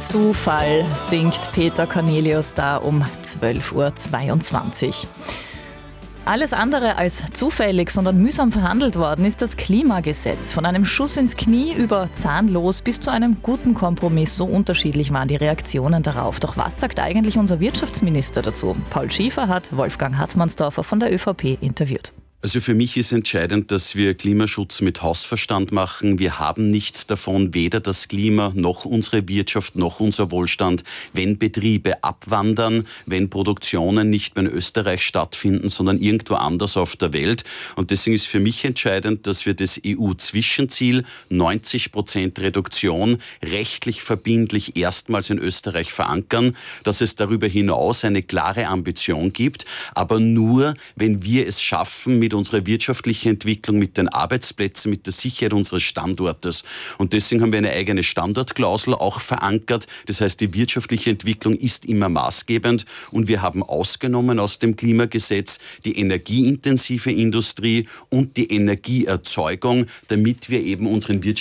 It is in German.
Zufall, singt Peter Cornelius da um 12.22 Uhr. Alles andere als zufällig, sondern mühsam verhandelt worden ist das Klimagesetz. Von einem Schuss ins Knie über zahnlos bis zu einem guten Kompromiss. So unterschiedlich waren die Reaktionen darauf. Doch was sagt eigentlich unser Wirtschaftsminister dazu? Paul Schiefer hat Wolfgang Hartmannsdorfer von der ÖVP interviewt. Also für mich ist entscheidend, dass wir Klimaschutz mit Hausverstand machen. Wir haben nichts davon, weder das Klima noch unsere Wirtschaft noch unser Wohlstand, wenn Betriebe abwandern, wenn Produktionen nicht mehr in Österreich stattfinden, sondern irgendwo anders auf der Welt. Und deswegen ist für mich entscheidend, dass wir das EU-Zwischenziel 90% Reduktion rechtlich verbindlich erstmals in Österreich verankern, dass es darüber hinaus eine klare Ambition gibt, aber nur, wenn wir es schaffen, mit unserer wirtschaftlichen Entwicklung, mit den Arbeitsplätzen, mit der Sicherheit unseres Standortes. Und deswegen haben wir eine eigene Standortklausel auch verankert. Das heißt, die wirtschaftliche Entwicklung ist immer maßgebend und wir haben ausgenommen aus dem Klimagesetz die energieintensive Industrie und die Energieerzeugung, damit wir eben unseren wirtschaftlichen